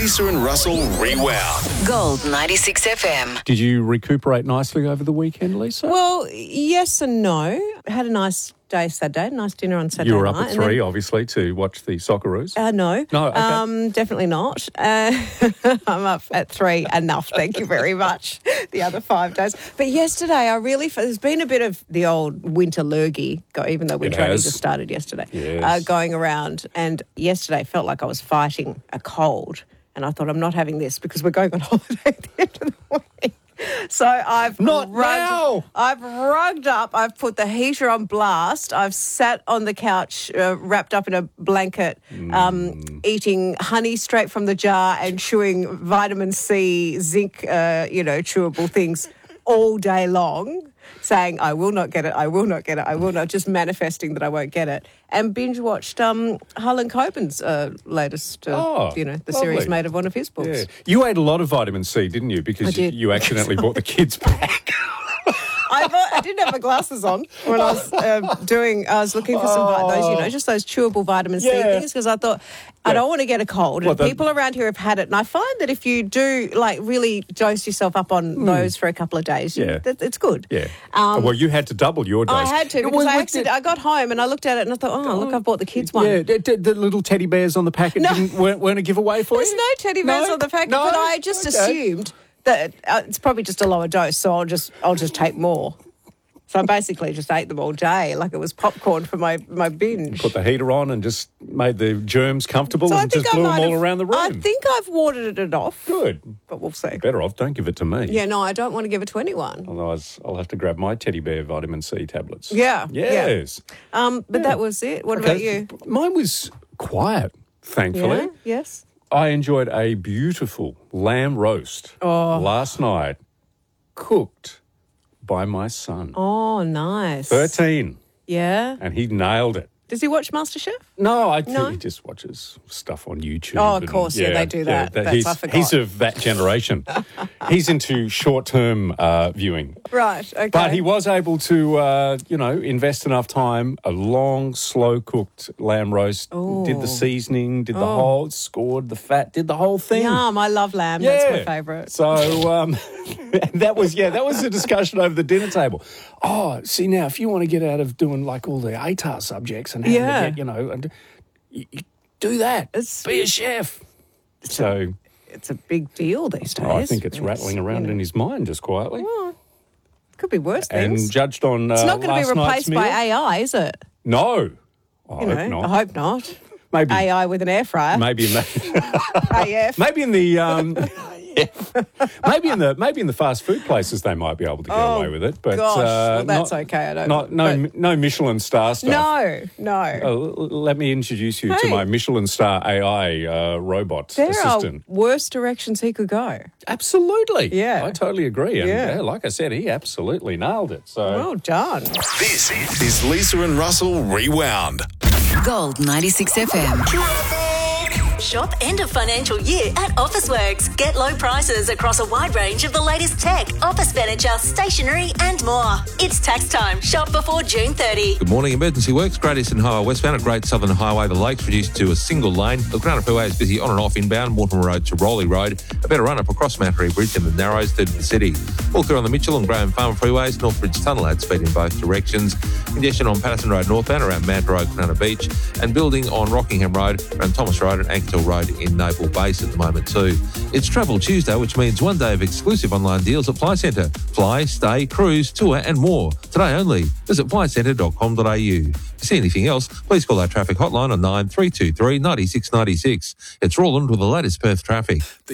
Lisa and Russell Rewound. Gold 96 FM. Did you recuperate nicely over the weekend, Lisa? Well, yes and no. Had a nice day Saturday, nice dinner on Saturday night. You were up at 3, obviously, to watch the Socceroos. No. No, okay. Definitely not. I'm up at 3 enough, thank you very much, the other 5 days. But yesterday, there's been a bit of the old winter lurgy, even though winter only just started yesterday, going around. And yesterday felt like I was fighting a cold. And I thought, I'm not having this because we're going on holiday at the end of the week. So I've rugged up. I've put the heater on blast. I've sat on the couch wrapped up in a blanket, eating honey straight from the jar and chewing vitamin C, zinc, chewable things all day long, saying, I will not get it, I will not get it, I will not, just manifesting that I won't get it. And binge-watched Harlan Coben's latest, the series made of one of his books. Yeah. You ate a lot of vitamin C, didn't you? Because you accidentally bought the kids back. I didn't have my glasses on when I was I was looking for some just those chewable vitamin C things, because I thought I don't want to get a cold. And people around here have had it, and I find that if you do really dose yourself up on those for a couple of days, it's good. Yeah. Well, you had to double your dose. I had to because I got home and I looked at it and I thought, look, I've bought the kids one. Yeah, the little teddy bears on the packet weren't a giveaway for you? There's no teddy bears on the packet, but I just assumed that it's probably just a lower dose, so I'll just take more. So I basically just ate them all day like it was popcorn for my binge. Put the heater on and just made the germs comfortable and just blew them all around the room. I think I've watered it off. Good. But we'll see. Better off, don't give it to me. Yeah, no, I don't want to give it to anyone. Otherwise, I'll have to grab my teddy bear vitamin C tablets. Yeah. Yes. Yeah. But that was it. What about you? Mine was quiet, thankfully. Yeah? Yes. I enjoyed a beautiful lamb roast last night, cooked by my son. Oh, nice. 13. Yeah. And he nailed it. Does he watch MasterChef? No, I think he just watches stuff on YouTube. Oh, of course, they do that. I forgot. He's of that generation. He's into short-term viewing. Right, okay. But he was able to, invest enough time, a long, slow-cooked lamb roast, did the seasoning, did the whole, scored the fat, did the whole thing. Yum, I love lamb. Yeah. That's my favourite. So that was a discussion over the dinner table. Oh, see, now, if you want to get out of doing all the ATAR subjects and how to get, and you do that. Be a chef. It's a big deal these days. I think it's rattling around in his mind just quietly. Well, could be worse things. And judged on it's not going to be replaced by meal. AI, is it? No. I hope not. Maybe AI with an air fryer. Maybe in AF. Maybe in the maybe in the fast food places they might be able to get away with it. But that's okay. I don't. No Michelin star stuff. No. Let me introduce you to my Michelin star AI robot assistant. There are worse directions he could go. Absolutely. Yeah. I totally agree. And like I said, he absolutely nailed it. So well done. This is Lisa and Russell Rewound. Gold 96 FM. Shop end of financial year at Officeworks. Get low prices across a wide range of the latest tech, office furniture, stationery and more. It's tax time. Shop before June 30. Good morning. Emergency works. Great Eastern Highway westbound at Great Southern Highway. The Lakes reduced to a single lane. The Crown Freeway is busy on and off inbound. Mortimer Road to Rowley Road. A better run up across Mattery Bridge and the Narrows through the city. All clear on the Mitchell and Graham Farm freeways. Northbridge Tunnel had speed in both directions. Congestion on Patterson Road northbound around Manta Road, Cronulla Beach. And building on Rockingham Road around Thomas Road and Anketell Road in Naval Base at the moment too. It's Travel Tuesday, which means one day of exclusive online deals at Fly Centre. Fly, stay, cruise, tour and more. Today only. Visit flycentre.com.au. If you see anything else, please call our traffic hotline on 9323 9696. It's Roland with the latest Perth traffic.